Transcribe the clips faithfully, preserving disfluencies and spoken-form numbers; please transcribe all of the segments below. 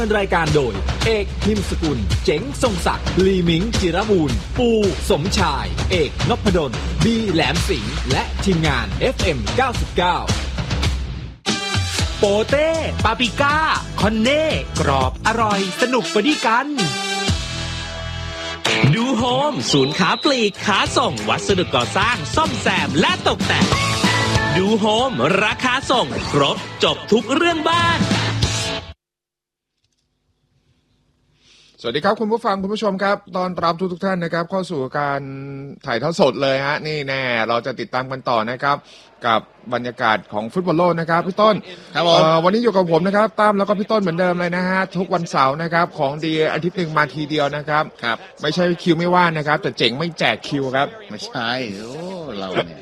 รายการโดยเอกพิมพ์สกุลเจ๋งทรงศักดิ์ลีมิงจิรบูรณ์ปูสมชายเอกนพดลบีแหลมสิงห์และทีมงาน เอฟ เอ็ม เก้าสิบเก้าโปเต้ปาปิก้าคอนเน่กรอบอร่อยสนุกไปด้วยกันดูโฮมศูนย์ค้าปลีกค้าส่งวัสดุก่อสร้างซ่อมแซมและตกแต่งดูโฮมราคาส่งครบจบทุกเรื่องบ้านสวัสดีครับคุณผู้ฟังคุณผู้ชมครับตอนรับทุกทุกท่านนะครับเข้าสู่การถ่ายทอดสดเลยฮะนี่แน่เราจะติดตามกันต่อนะครับกับบรรยากาศของฟุตบอลโลกนะครับพี่ต้นครับผมวันนี้อยู่กับผมนะครับตั้มแล้วก็พี่ต้นเหมือนเดิมเลยนะฮะทุกวันเสาร์นะครับของดีอาทิตย์หนึ่งมาทีเดียวนะครับครับไม่ใช่คิวไม่ว่างนะครับแต่เจ๋งไม่แจกคิวครับไม่ใช่โอ้เราเนี่ย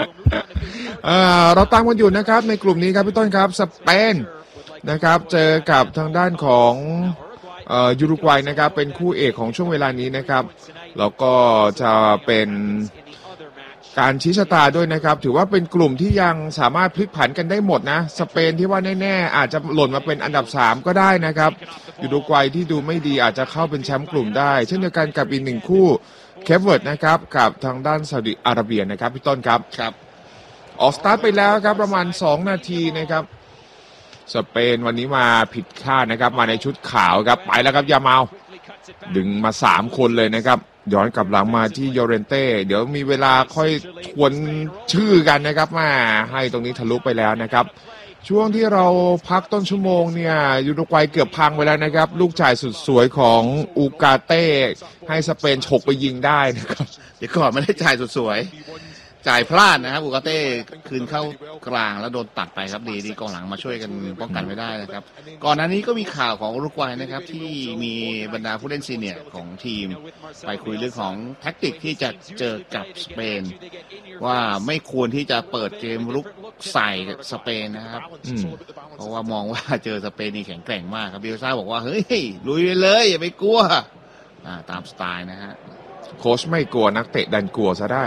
เราตามกันอยู่นะครับในกลุ่มนี้ครับพี่ต้นครับสเปนนะครับเจอกับทางด้านของยูรุกวัยนะครับเป็นคู่เอกของช่วงเวลานี้นะครับแล้วก็จะเป็นการชี้ชะตาด้วยนะครับถือว่าเป็นกลุ่มที่ยังสามารถพลิกผันกันได้หมดนะสเปนที่ว่าแน่ๆอาจจะหล่นมาเป็นอันดับสามก็ได้นะครับยูรุกวัยที่ดูไม่ดีอาจจะเข้าเป็นแชมป์กลุ่มได้เช่นเดียวกันกับอีกหนึ่งคู่เคปเวิร์ดนะครับกับทางด้านซาอุดิอาระเบียนะครับพี่ต้นครับครับออกสตาร์ทไปแล้วครับประมาณสองนาทีนะครับสเปนวันนี้มาผิดคาดนะครับมาในชุดขาวครับไปแล้วครับยาเมาดึงมาสามคนเลยนะครับย้อนกลับหลังมาที่โยเรนเต้เดี๋ยวมีเวลาค่อยทวนชื่อกันนะครับมาให้ตรงนี้ทะลุไปแล้วนะครับช่วงที่เราพักต้นชั่วโมงเนี่ยยูรุกวัยเกือบพังไปแล้วนะครับลูกจ่ายสุดสวยของอูกาเต้ให้สเปนฉกไปยิงได้นะครับเดี๋ยวก่อนไม่ได้จ่ายสุดสวยจ่ายพลาดนะครับอูกาเต้คืนเข้ากลางแล้วโดนตัดไปครับดีดีกองหลังมาช่วยกันป้องกันไว้ได้นะครับก่อนหน้านี้ก็มีข่าวของอุรุกวัยนะครับที่มีบรรดาผู้เล่นซีเนียร์ของทีมไปคุยเรื่องของแท็กติกที่จะเจอกับสเปนว่าไม่ควรที่จะเปิดเกมลุกใส่สเปนนะครับเพราะว่ามองว่าเจอสเปนนี่แข็งแกร่งมากครับบิลซ่าบอกว่าเฮ้ยลุยไปเลยอย่าไปกลัวตามสไตล์นะฮะโค้ชไม่กลัวนักเตะดันกลัวซะได้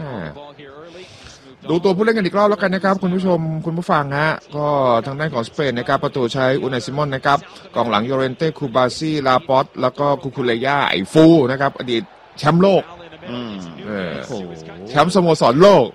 ดูตัวผู้เล่นกันอีกรอบแล้วกันนะครับคุณผู้ชมคุณผู้ฟังฮะก็ทางด้านของสเปนนะครับประตูใช้อุนายซิมอนนะครับกองหลังโยเรนเต้คูบาซี่ลาปอตแล้วก็คูคูเลย่าไอฟูนะครับอดีตแชมป์โลกแชมป์สโมสรโลก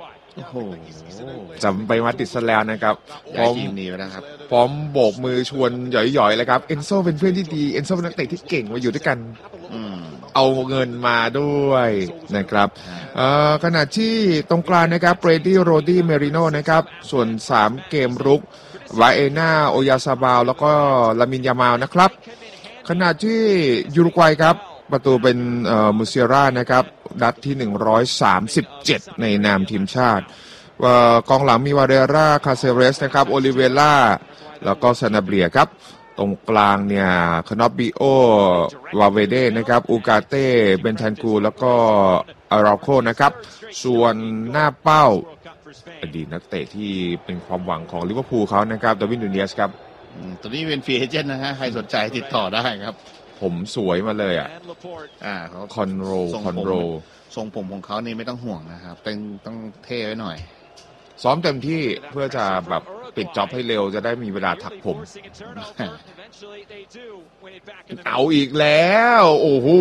จำไปมาติดซะแล้วนะครับย้ายทีมนี้นะครับพร้อมโบกมือชวนหย่อยๆเลยครับเอนโซเป็นเพื่อนที่ดีเอนโซเป็นนักเตะที่เก่งมาอยู่ด้วยกันเอาเงินมาด้วยนะครับขณะที่ตรงกลางนะครับเบรดี้โรดี้เมริโนนะครับส่วนสามเกมรุกวาเอน่าโอยาซาบาวแล้วก็ลามินยามาลนะครับขณะที่ยูรุกวัยครับประตูเป็นมูเซียร่านะครับดัดที่หนึ่งร้อยสามสิบเจ็ดในนามทีมชาติกองหลังมีวาเรร่าคาเซเรสนะครับโอลิเวล่าแล้วก็ซานาเบรียครับตรงกลางเนี่ยคานอบิโอวาเวเดนะครับอูกาเต้เบนทันกูแล้วก็อาราโคนะครับส่วนหน้าเป้าอดีตนักเตะที่เป็นความหวังของลิเวอร์พูลเขานะครับดาร์วินนูเนสครับตัวนี้เป็นฟรีเอเจนต์นะฮะใครสนใจติดต่อได้ครับผมสวยมาเลยอ่ะอ่าเขาคอนโรคอนโรทรงผมของเขานี่ไม่ต้องห่วงนะครับต้องต้องเท่ไว้หน่อยซ้อมเต็มที่เพื่อจะแบบปิดจ็อบให้เร็วจะได้มีเวลาถักผมเอาอีกแล้วโอ้โห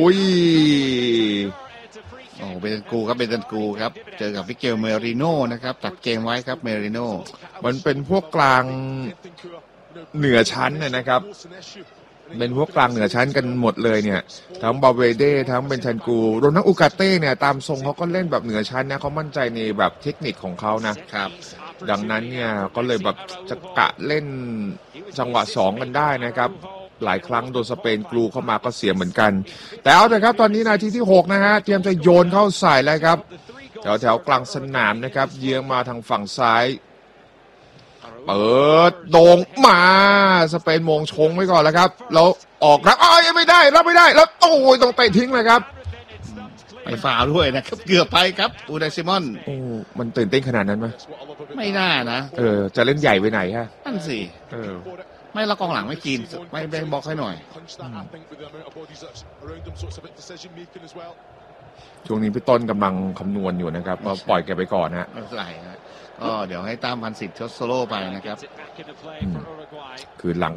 โอ้เบนกูครับเบนกูครับเจอกับฟิเกลเมริโนนะครับตัดเกมไว้ครับเมริโนมันเป็นพวกกลางเหนือชั้นนะครับเป็นพวกกลางเหนือชั้นกันหมดเลยเนี่ยทั้งบาเวเด้ทั้งเบนชันกูรวมทั้งอูกาเต้เนี่ยตามทรงเขาก็เล่นแบบเหนือชั้นนะเขามั่นใจในแบบเทคนิคของเขานะครับดังนั้นเนี่ยก็เลยแบบจะกะเล่นจังหวะสองกันได้นะครับหลายครั้งโดนสเปนกลูเข้ามาก็เสียเหมือนกันแต่เอาเถอะครับตอนนี้นาทีที่หกนะฮะเตรียมจะโยนเข้าใส่แล้วครับแถวแถวกลางสนามนะครับเยื้องมาทางฝั่งซ้ายเปิดโด่งมาสเปนมงชงไว้ก่อนแล้วครับแล้วออกครับอ้าวยังไม่ได้รับไม่ได้แล้วโอ้ยต้องเตะทิ้งเลยครับไปฟาวด้วยนะครับเกือบไปครับอูนายซิมอนโอ้มันตื่นเต้นขนาดนั้นไหมไม่น่านะเออจะเล่นใหญ่ไปไหนฮะนั่นสิเออไม่ละกองหลังไม่กินไม่แบงบล็อกให้หน่อยช่วงนี้พี่ต้นกำลังคำนวณอยู่นะครับก็ปล่อยแกไปก่อนฮะไม่เป็นไรฮะก็เดี๋ยวให้ตามพันสิทธิ์โซโล่ไปนะครับคือหลัง